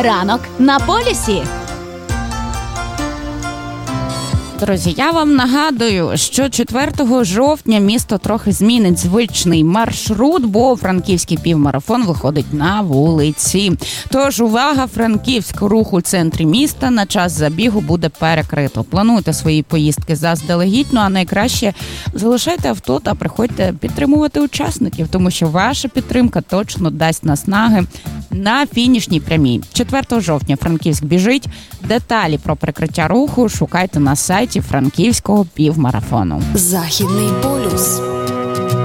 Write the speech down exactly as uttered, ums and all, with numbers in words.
Ранок на полюсі. Друзі, я вам нагадую, що четвертого жовтня місто трохи змінить звичний маршрут, бо франківський півмарафон виходить на вулиці. Тож, увага, Франківськ, рух у центрі міста на час забігу буде перекрито. Плануйте свої поїздки заздалегідь, ну а найкраще залишайте авто та приходьте підтримувати учасників, тому що ваша підтримка точно дасть наснаги на фінішній прямій. четвертого жовтня Франківськ біжить. Деталі про прикриття руху шукайте на сайті Франківського півмарафону. Західний полюс.